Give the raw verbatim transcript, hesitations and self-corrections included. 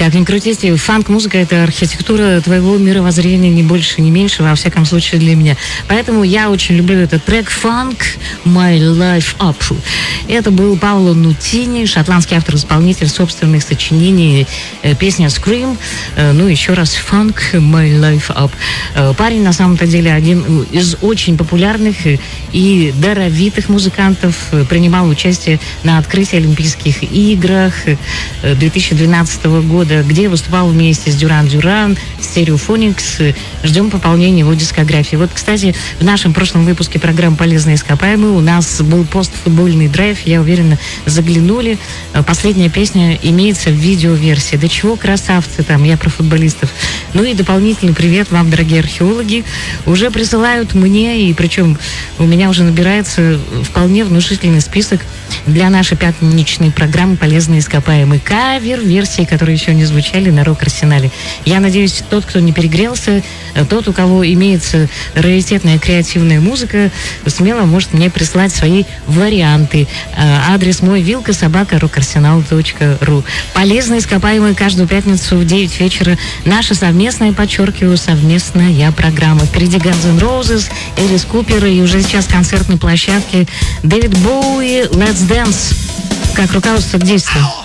Как ни крутите, фанк-музыка — это архитектура твоего мировоззрения, не больше, не меньше, во всяком случае для меня. Поэтому я очень люблю этот трек «Funk My Life Up». Это был Паоло Нутини, шотландский автор-исполнитель собственных сочинений, песня «Scream», ну еще раз «Funk My Life Up». Парень, на самом-то деле, один из очень популярных и даровитых музыкантов, принимал участие на открытии Олимпийских играх две тысячи двенадцатого года, где выступал вместе с Дюран Дюран, Стереофоникс. Ждем пополнения его дискографии. Вот, кстати, в нашем прошлом выпуске программы «Полезные ископаемые» у нас был постфутбольный драйв, я уверена, заглянули. Последняя песня имеется в видеоверсии. Да чего красавцы там, я про футболистов. Ну и дополнительный привет вам, дорогие археологи. Уже присылают мне, и причем у меня уже набирается вполне внушительный список для нашей пятничной программы «Полезные ископаемые». Кавер-версии, которые еще не звучали на рок-арсенале. Я надеюсь, тот, кто не перегрелся, тот, у кого имеется раритетная креативная музыка, смело может мне прислать свои варианты. Адрес мой — вилка собака рокарсенал точка ру. «Полезные ископаемые» каждую пятницу в девять вечера. Наша совместная, подчеркиваю, совместная программа. Впереди Guns N' Roses, Элис Купер и уже сейчас концертной площадке Дэвид Боуи. Let's Dance. Как руководство к действию.